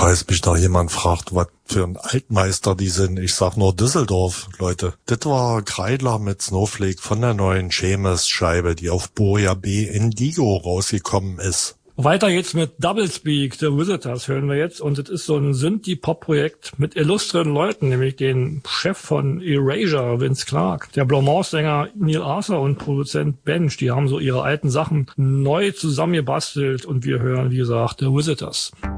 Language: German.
Falls mich da jemand fragt, was für ein Altmeister die sind, ich sag nur Düsseldorf, Leute. Das war Kreidler mit Snowflake von der neuen Seamus-Scheibe, die auf Boja B Indigo rausgekommen ist. Weiter geht's mit Doublespeak, The Visitors hören wir jetzt. Und es ist so ein Synthie-Pop-Projekt mit illustren Leuten, nämlich den Chef von Erasure, Vince Clarke, der Blue-Mouse-Sänger Neil Arthur und Produzent Bench. Die haben so ihre alten Sachen neu zusammengebastelt und wir hören, wie gesagt, The Visitors.